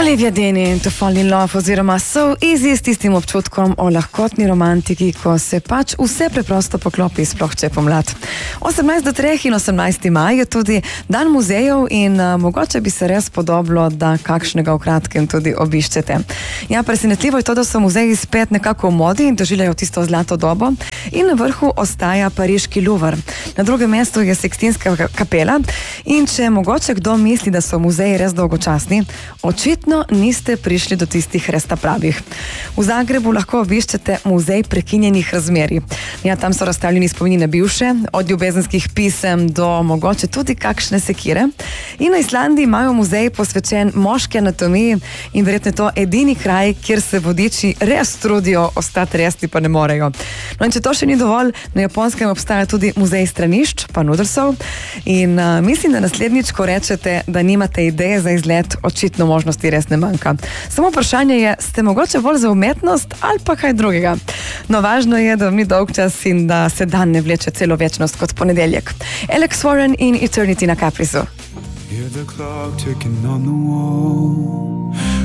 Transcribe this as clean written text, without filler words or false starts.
Olivia Deni, To Fall in Love oziroma So Easy s tistim občutkom o lahkotni romantiki, ko se pač vse preprosto poklopi, sploh če je pomlad. 18:03 in 18. maj je tudi dan muzejev in mogoče bi se res podobilo, da kakšnega v kratkem tudi obiščete. Ja, presenetljivo je to, da so muzeji spet nekako v modi in doživljajo tisto zlato dobo in na vrhu ostaja pariški Louvre. Na drugem mestu je Sikstinska kapela in če mogoče kdo misli, da so muzeji res dolgočasni, očitno niste prišli do tistih res pravih. V Zagrebu lahko obiščete muzej prekinjenih razmerij. Ja, tam so razstavljeni spomini na bivše, od ljubezenskih pisem do mogoče tudi kakšne sekire. In na Islandiji imajo muzej posvečen moški anatomiji in verjetno je to edini kraj, kjer se vodiči res trudijo ostati resni, pa ne morejo. No in če to še ni dovolj, na Japonskem obstaja tudi muzej stranišč, pa noodlesov. In mislim, da naslednjič, ko rečete, da nimate ideje za izlet, očitno možnosti res ne manjka. Samo vprašanje je, ste mogoče bolj za umetnost ali pa kaj drugega? No, važno je, da mi dolg čas in da se dan ne vleče celo večnost kot ponedeljek. Alex Warren in Eternity na Caprisu. Hear the clock ticking on the wall.